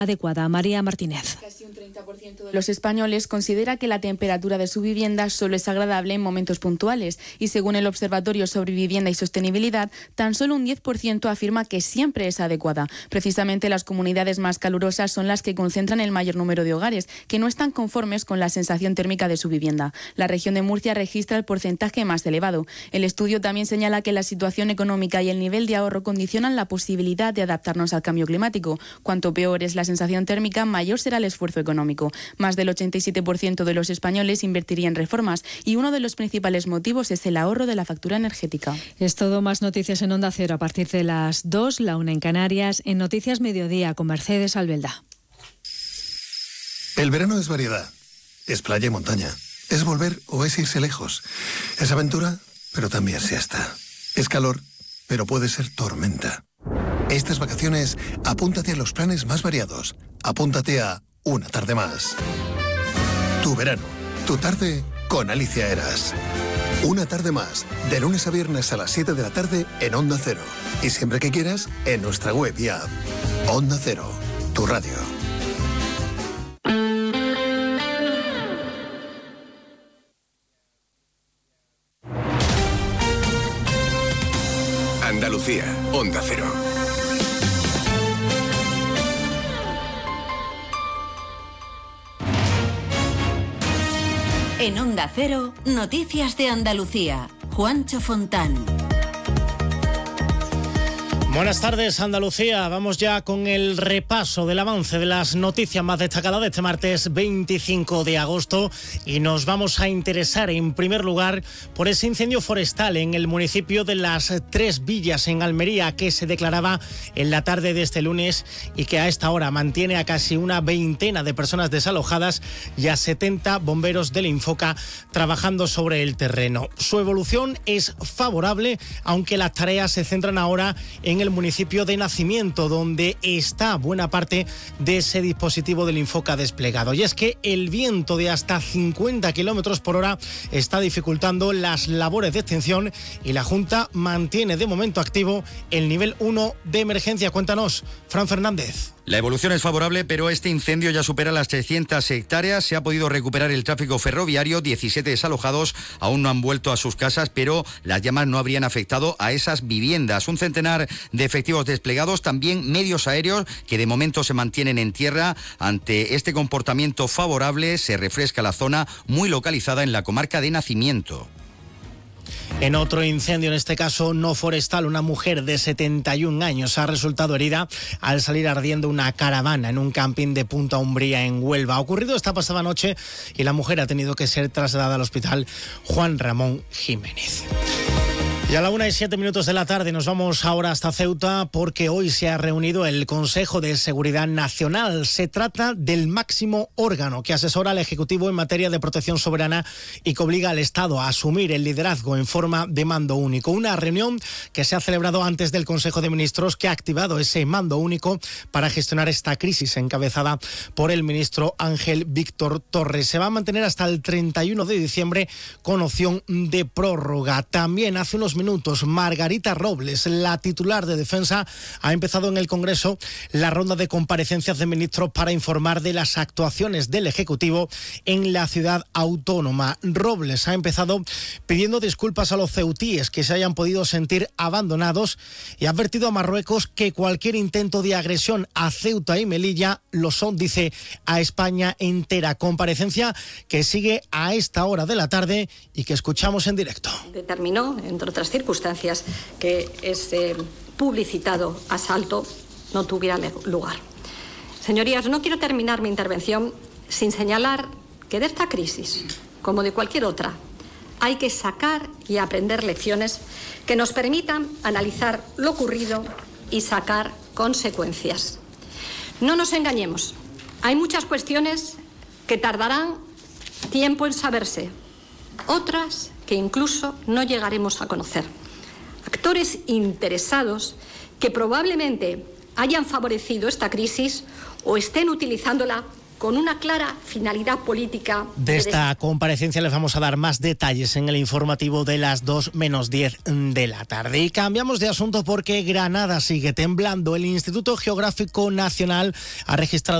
adecuada. María Martínez. Casi un 30% de los españoles considera que la temperatura de su vivienda solo es agradable en momentos puntuales y según el Observatorio sobre Vivienda y Sostenibilidad, tan solo un 10% afirma que siempre es adecuada. Precisamente las comunidades más calurosas son las que concentran el mayor número de hogares que no están conformes con la sensación térmica de su vivienda. La región de Murcia registra el porcentaje más elevado. El estudio también señala que la situación económica y el nivel de ahorro condicionan la posibilidad de adaptarnos al cambio climático. Cuanto peor es la sensación térmica, mayor será el esfuerzo económico. Más del 87% de los españoles invertiría en reformas y uno de los principales motivos es el ahorro de la factura energética. Es todo. Más noticias en Onda Cero a partir de las 2, la 1 en Canarias, en Noticias Mediodía con Mercedes Albelda. El verano es variedad, es playa y montaña, es volver o es irse lejos, es aventura, pero también siesta, es calor, pero puede ser tormenta. Estas vacaciones, apúntate a los planes más variados. Apúntate a Una Tarde Más. Tu verano, tu tarde con Alicia Eras. Una Tarde Más, de lunes a viernes a las 7 de la tarde en Onda Cero. Y siempre que quieras, en nuestra web y app. Onda Cero, tu radio. Andalucía, Onda Cero. En Onda Cero, Noticias de Andalucía. Juancho Fontán. Buenas tardes, Andalucía. Vamos ya con el repaso del avance de las noticias más destacadas de este martes 25 de agosto y nos vamos a interesar en primer lugar por ese incendio forestal en el municipio de Las Tres Villas en Almería que se declaraba en la tarde de este lunes y que a esta hora mantiene a casi una veintena de personas desalojadas y a 70 bomberos del Infoca trabajando sobre el terreno. Su evolución es favorable, aunque las tareas se centran ahora en el municipio de Nacimiento, donde está buena parte de ese dispositivo del Infoca desplegado. Y es que el viento de hasta 50 kilómetros por hora está dificultando las labores de extinción y la Junta mantiene de momento activo el nivel 1 de emergencia. Cuéntanos, Fran Fernández. La evolución es favorable, pero este incendio ya supera las 300 hectáreas. Se ha podido recuperar el tráfico ferroviario, 17 desalojados aún no han vuelto a sus casas, pero las llamas no habrían afectado a esas viviendas. Un centenar de efectivos desplegados, también medios aéreos que de momento se mantienen en tierra. Ante este comportamiento favorable se refresca la zona muy localizada en la comarca de Nacimiento. En otro incendio, en este caso no forestal, una mujer de 71 años ha resultado herida al salir ardiendo una caravana en un camping de Punta Umbría en Huelva. Ha ocurrido esta pasada noche y la mujer ha tenido que ser trasladada al hospital Juan Ramón Jiménez. Y a la 1:07 de la tarde nos vamos ahora hasta Ceuta porque hoy se ha reunido el Consejo de Seguridad Nacional. Se trata del máximo órgano que asesora al Ejecutivo en materia de protección soberana y que obliga al Estado a asumir el liderazgo en forma de mando único. Una reunión que se ha celebrado antes del Consejo de Ministros que ha activado ese mando único para gestionar esta crisis encabezada por el ministro Ángel Víctor Torres. Se va a mantener hasta el 31 de diciembre con opción de prórroga. También hace unos minutos, Margarita Robles, la titular de Defensa, ha empezado en el Congreso la ronda de comparecencias de ministros para informar de las actuaciones del Ejecutivo en la ciudad autónoma. Robles ha empezado pidiendo disculpas a los ceutíes que se hayan podido sentir abandonados y ha advertido a Marruecos que cualquier intento de agresión a Ceuta y Melilla lo son, dice, a España entera. Comparecencia que sigue a esta hora de la tarde y que escuchamos en directo. Determinó, entre otras circunstancias, que ese publicitado asalto no tuviera lugar. Señorías, no quiero terminar mi intervención sin señalar que de esta crisis, como de cualquier otra, hay que sacar y aprender lecciones que nos permitan analizar lo ocurrido y sacar consecuencias. No nos engañemos, hay muchas cuestiones que tardarán tiempo en saberse, otras que incluso no llegaremos a conocer. Actores interesados que probablemente hayan favorecido esta crisis o estén utilizándola con una clara finalidad política. De esta comparecencia les vamos a dar más detalles en el informativo de las 2 menos 10 de la tarde. Y cambiamos de asunto porque Granada sigue temblando. El Instituto Geográfico Nacional ha registrado